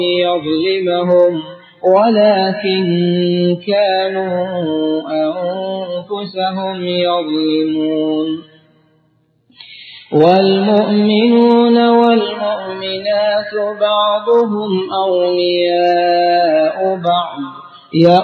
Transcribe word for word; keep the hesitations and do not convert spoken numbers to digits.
يظلمهم ولكن كانوا أنفسهم يظلمون. والمؤمنون والمؤمنات بعضهم أولياء بعض